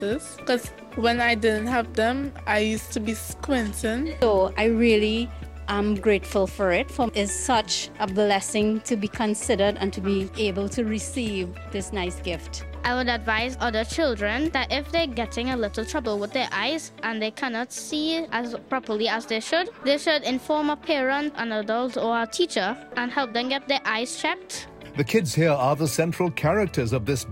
glasses because when I didn't have them, I used to be squinting. So I really am grateful for it. It's such a blessing to be considered and to be able to receive this nice gift. I would advise other children that if they're getting a little trouble with their eyes and they cannot see as properly as they should inform a parent, an adult, or a teacher and help them get their eyes checked. The kids here are the central characters of this